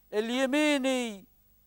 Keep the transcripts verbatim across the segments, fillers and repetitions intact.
اليميني.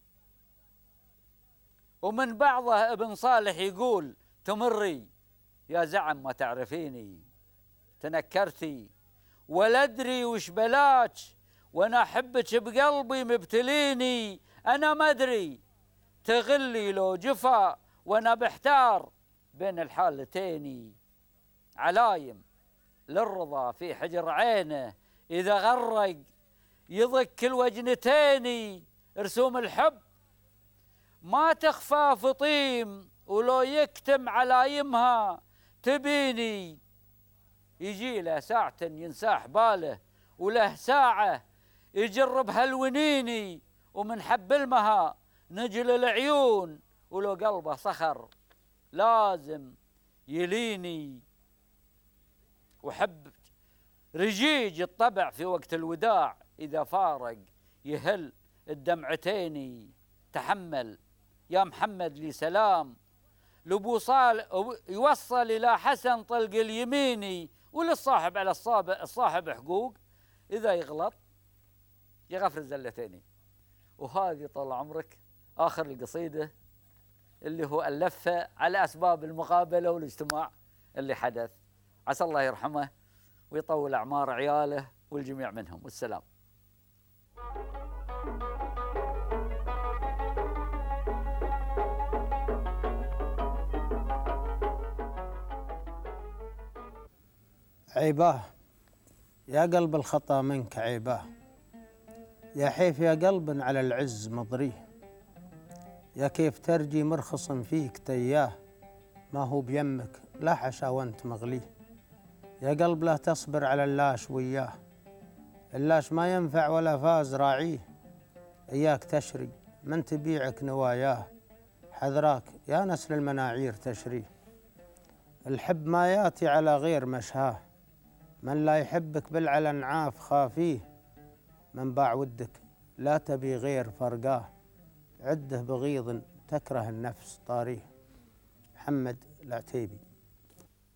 ومن بعضه ابن صالح يقول تمري يا زعم ما تعرفيني، تنكرتي ولا ادري وش بلاك، وانا احبك بقلبي مبتليني. انا ما ادري تغلي لو جفا، وانا بحتار بين الحالتين. علايم للرضا في حجر عينه، اذا غرق يضك الوجنتين. رسوم الحب ما تخفى فطيم، ولو يكتم علايمها تبيني. يجي له ساعة ينساح باله، وله ساعة يجرب هالونيني. ومن حب المها نجل العيون، ولو قلبه صخر لازم يليني. وحب رجيج الطبع في وقت الوداع، إذا فارق يهل الدمعتين. تحمل يا محمد لي سلام، لبو صال يوصل إلى حسن طلق اليميني. وللصاحب على الصاحب حقوق، إذا يغلط يغفر الزلتين. وهذه طال عمرك آخر القصيدة اللي هو ألفها على أسباب المقابلة والاجتماع اللي حدث. عسى الله يرحمه ويطول أعمار عياله والجميع منهم، والسلام. عيباه يا قلب الخطا منك عيباه، يا حيف يا قلب على العز مضريه، يا كيف ترجي مرخص فيك تياه، ما هو بيمك لا حشا وانت مغليه. يا قلب لا تصبر على اللاش وياه، اللاش ما ينفع ولا فاز راعيه. إياك تشري من تبيعك نواياه، حذراك يا نسل المناعير تشريه. الحب ما ياتي على غير مشهاه، من لا يحبك بالعلن عاف خافيه. من باع ودك لا تبي غير فرقاه، عده بغيض تكره النفس طاريه. محمد العتيبي.